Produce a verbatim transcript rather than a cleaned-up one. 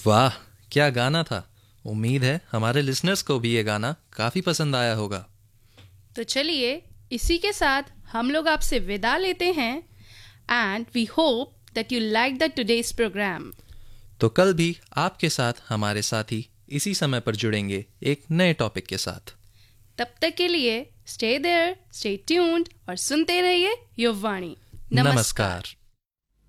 वाह, क्या गाना था। उम्मीद है हमारे लिसनर्स को भी ये गाना काफी पसंद आया होगा। तो चलिए इसी के साथ हम लोग आपसे विदा लेते हैं and we hope that you like the today's programme. तो कल भी आपके साथ हमारे साथी इसी समय पर जुड़ेंगे एक नए टॉपिक के साथ। तब तक के लिए स्टे देयर, स्टे ट्यून्ड और सुनते रहिए युववाणी। नमस्कार।